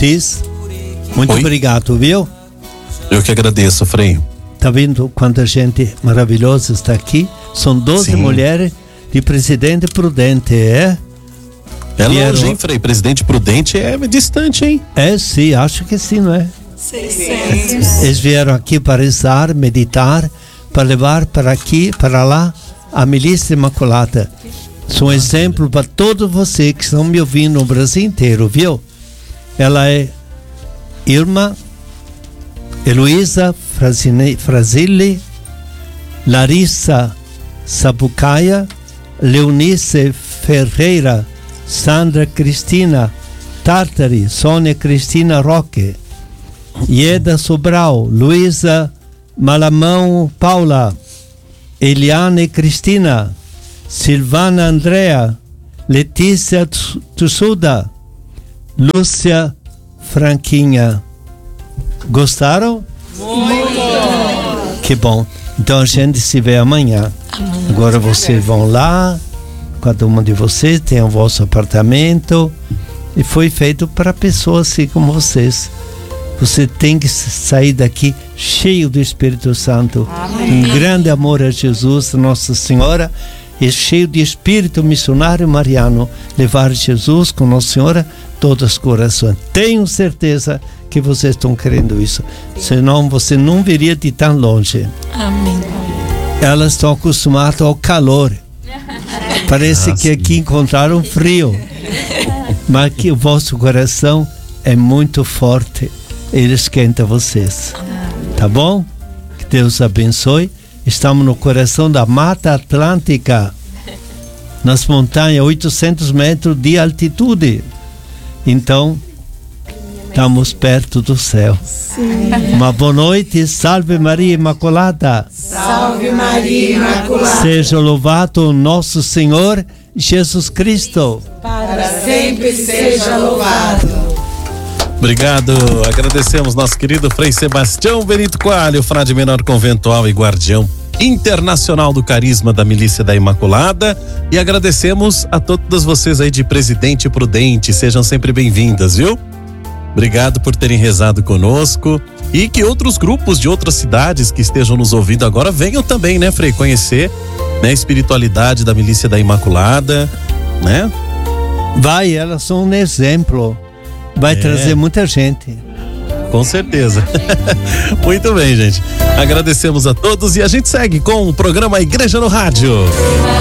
Ortiz, muito obrigado, viu? Eu que agradeço, Frei. Tá vendo quanta gente maravilhosa está aqui? São 12 mulheres de Presidente Prudente, é? É longe, hein, Frei? Presidente Prudente é distante, hein? É, sim, acho que sim, não é? 600. Eles vieram aqui para rezar, meditar, para levar para aqui, para lá, a Milícia Imaculada. São um exemplo para todos vocês que estão me ouvindo no Brasil inteiro, viu? Ela é Irmã Heloísa Frazilli, Larissa Sabucaia, Leonice Ferreira, Sandra Cristina Tartari, Sônia Cristina Roque, Ieda Sobral, Luísa Malamão Paula, Eliane Cristina, Silvana Andrea, Letícia Tussuda, Lúcia Franquinha. Gostaram? Muito! Que bom. Então a gente se vê amanhã. Agora vocês vão lá, cada uma de vocês tem o vosso apartamento e foi feito para pessoas assim como vocês. Você tem que sair daqui cheio do Espírito Santo. Um grande amor a Jesus, Nossa Senhora, e cheio de espírito missionário mariano. Levar Jesus com Nossa Senhora todos os corações. Tenho certeza que vocês estão querendo isso. Senão você não viria de tão longe. Amém. Elas estão acostumadas ao calor. Parece que aqui encontraram frio. Mas que o vosso coração é muito forte. Ele esquenta vocês. Tá bom? Que Deus abençoe. Estamos no coração da Mata Atlântica. Nas montanhas, 800 metros de altitude. Então, estamos perto do céu. Sim. Uma boa noite. Salve Maria Imaculada. Salve Maria Imaculada. Seja louvado o nosso Senhor Jesus Cristo. Para sempre seja louvado. Obrigado, agradecemos nosso querido Frei Sebastião Benito Coelho, frade menor conventual e guardião internacional do carisma da Milícia da Imaculada, e agradecemos a todas vocês aí de Presidente Prudente, sejam sempre bem-vindas, viu? Obrigado por terem rezado conosco e que outros grupos de outras cidades que estejam nos ouvindo agora venham também, né, Frei, conhecer, né, a espiritualidade da Milícia da Imaculada, né? Vai, elas são um exemplo. Vai trazer muita gente. Com certeza. Muito bem, gente. Agradecemos a todos e a gente segue com o programa Igreja no Rádio.